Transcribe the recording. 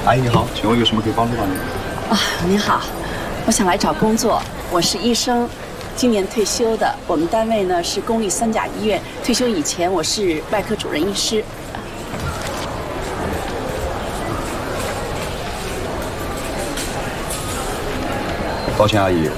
阿姨你好，请问有什么可以帮助到您？ 啊，您好，我想来找工作，我是医生，今年退休的。我们单位呢是公立3甲医院，退休以前我是外科主任医师。 抱歉，阿姨，